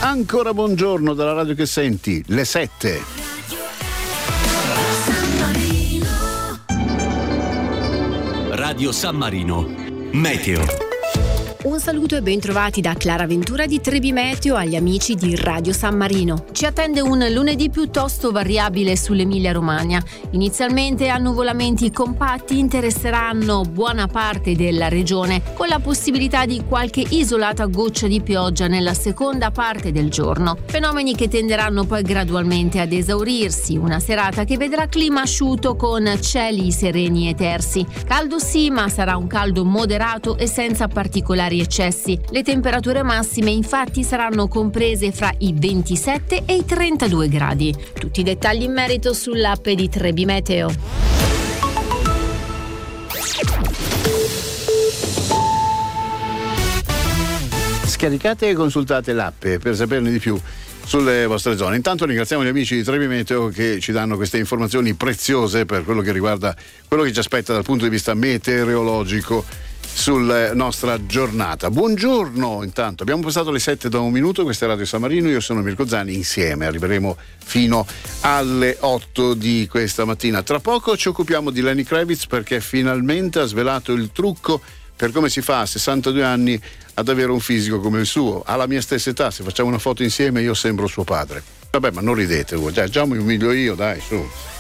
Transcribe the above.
Ancora buongiorno dalla radio che senti, le 7. Radio San Marino, Meteo. Un saluto e ben trovati da Clara Ventura di Trebi Meteo agli amici di Radio San Marino. Ci attende un lunedì piuttosto variabile sull'Emilia Romagna. Inizialmente annuvolamenti compatti interesseranno buona parte della regione, con la possibilità di qualche isolata goccia di pioggia nella seconda parte del giorno. Fenomeni che tenderanno poi gradualmente ad esaurirsi. Una serata che vedrà clima asciutto con cieli sereni e tersi. Caldo sì, ma sarà un caldo moderato e senza particolari eccessi. Le temperature massime infatti saranno comprese fra i 27 e i 32 gradi. Tutti i dettagli in merito sull'app di Trebi Meteo. Scaricate e consultate l'app per saperne di più sulle vostre zone. Intanto ringraziamo gli amici di Trebi Meteo che ci danno queste informazioni preziose per quello che riguarda quello che ci aspetta dal punto di vista meteorologico sulla nostra giornata. Buongiorno, intanto abbiamo passato le 7 da un minuto, questa è Radio San Marino, io sono Mirko Zani, insieme arriveremo fino alle 8 di questa mattina. Tra poco ci occupiamo di Lenny Kravitz perché finalmente ha svelato il trucco per come si fa a 62 anni ad avere un fisico come il suo. Alla mia stessa età, se facciamo una foto insieme io sembro suo padre. Vabbè, ma non ridete voi, già mi umilio io, dai, su.